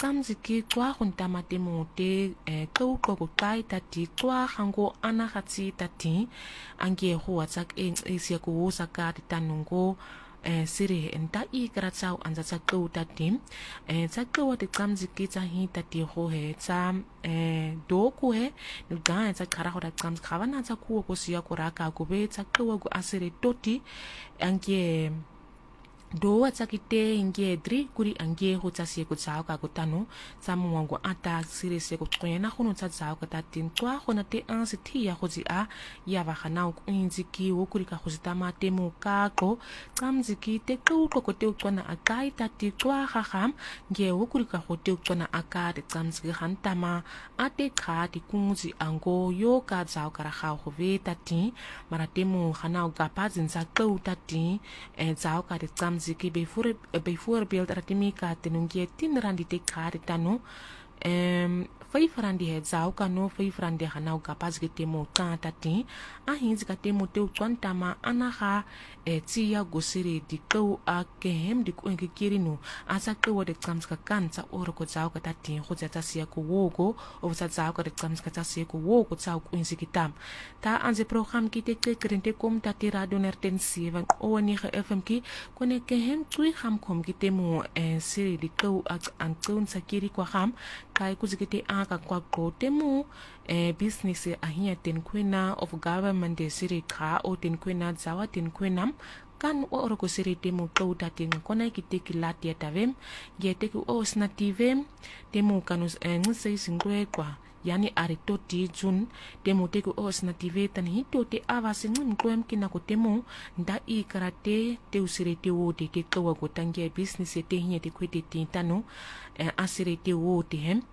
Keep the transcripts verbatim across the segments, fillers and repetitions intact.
tsamziki kwa guntama temo te qo qo ko qai tati kwa hango ana khatsi tati ange ho watsak en isia ko saka tanungo eh siri enta I kratsau anza tsa qo tati eh tsa qo te tsamziki tsa hi tati ho he tsa eh do ku he no ga tsa khara ho da tsams khavana tsa ku ko sia ko raka ko be tsa qo go asiri toti ange do atsakite inge dri kuri ange ho tsa sie ko tsao ka ko tano tsa mwango ata sire se ko tswena go no tsa tsao ka tatin twa go na te an se thia go tsi a ya ba gana o inziki wo kuri ka go zitama te mo ka ko tsamziki te ko ko ko te tswana a kai tati twa ga gam nge wo kuri ka go te tswana a ka te tsamziki gantama a te kha ti kunzi ango yo ka tsao ka ra ga go ve tati mara te mo gana o ka pa zinza ko tati e tsao ka te tsam ziki bijvoorbeeld ratimika tenungie tien randi te kari tano um, vijf randi het zou kano vijf randi hanau kapaz gete mo tati a hinzi kate mo te utwantama anaga e tia gosiri di kou a kehem di kuenke kirino asa kou de tsamska kansa oro ko zou katati ho zata sia ko wogo o sa zou ka de tsamska ta sia ko wogo zou kuensi kitam ta anze program kite krente kom tati radio nertensi van o nege F M ki kone kehem tui ham kom kite mo e siri di kou ak an kou sa kiri kwa ham kai kuzikite aka kwa ko temu e business ahia ten kwena of government de siri ka o ten kwena zawa ten kwenam kan o oro ko siri temu ko dating kona kite kilati ya tavem gete ko os nativem temu kanus en sei singwe kwa yani aritoti jun temu te ko os native tan hito te ava singum kwem kina ko temu nda I karate te usiri te wo te ke ko go tangia business te hia te kwete tintano asiri te wo te hem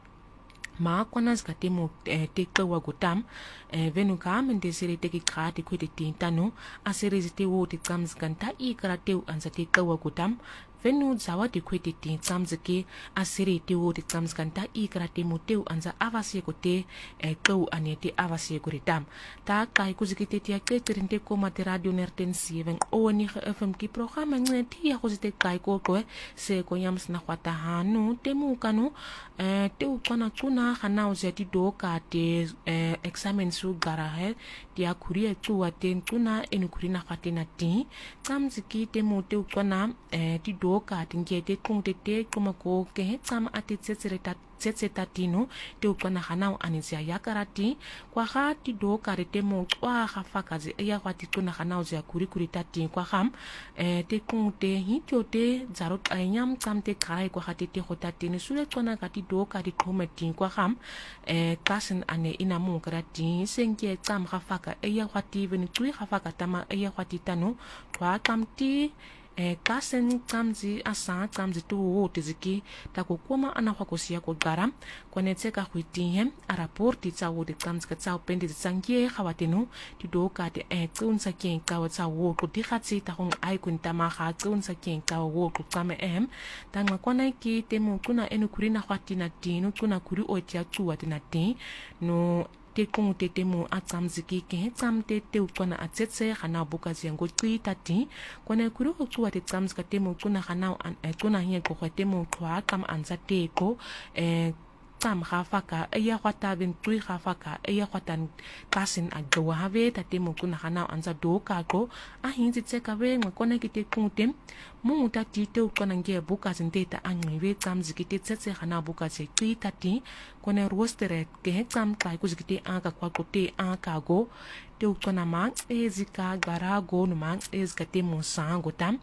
ma kwanas ka temo eh, te kawa gotam eh, venu ka mente sere te ki krati kwete tintano a sere te wo te tsams kanta I karate anza te kawa gotam venu zawa te kwete tin tsams ke a sere te wo te tsams kanta I karate mo te anza avase ko te eh, kau ane te avase ko ritam ta kai kuzikite te ke terinte ko mate radio nertensi ven o ni F M ki programa ngene ti ya kuzite kai ko ko se ko yams na kwata hanu te mu kanu eh, te u kona tuna hana uzeti do ka te eh, examen su garahe dia kuria tu aten tuna enu kurina khatina ti tsamziki te mo te u kona eh, ti do ka tinge te kung te te kuma ko ke tsam ate tsetsere ta tsetse tatino te ukwana hanao anizia yakarati kwa ha ti do karete mo twa ha fakaze ya kwati tuna hanao zia kurikuri tati kwa ham eh, te kung te hityo te zarot ayam tam te karai kwa hati te hotati ni sule tona kati do kari kometi kwa ham eh, kasen ane ina mo karati senke tam ha faka ya kwati veni tui ha faka tama ya kwati tano kwa tam ti e kasen tsamzi asa tsamzi tu wo tiziki ta ko koma ana kwa kosia ko garam kone tseka huitihem a rapporti tsa wo de tsamzi ka tsa pende tsangie khawatenu ti do ka te e tsunsa ken ka wa tsa wo ko di khatsi ta hong ai kun ta ma kha tsunsa ken ka wo ko tsame em ta ngwa kona ki te mo kuna enu kurina khwatina tinu kuna kuri o tia tu watina ti no te kung te te mo a tsamziki ke tsam te te ukona a tsetse khana buka ziango tui tati kone kuru kuwa te tsamzika te mo kuna khana an e kuna hie ko te mo kwa kam anza te ko e tam khafaka eya khwata ben tui khafaka eya khwatan kasin a do have ta te mo kuna khana anza do ka ko a hinzi tseka we ngona ki te kung tem mo ta ti te ukona nge buka zinte ta angwe we tsamziki te tsetse khana buka ze tui tati kone roastere ke tsam kai kuzikite aka kwa kote aka go te ukona mang ezika garago no mang ezika te mo sango tam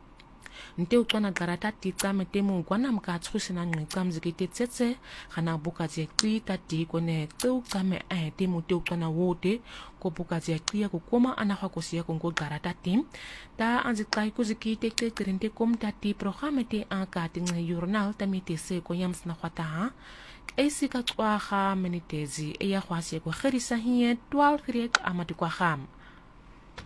nte ukona garata ti tsame te mo gwana mka tsusina ngwe tsamziki tsetse khana buka ze tui tati kone te ukame a te mo te ukona wote ko buka ze tui ko koma ana kwa kosia ko garata tim ta anzi kai kuzikite te krente kom tati programe te aka te ngwe journal tamite se ko yams na khwata ha esika twa ga menitezi e ya khwase ko kgerisa hie twaalf reek amati kwa gam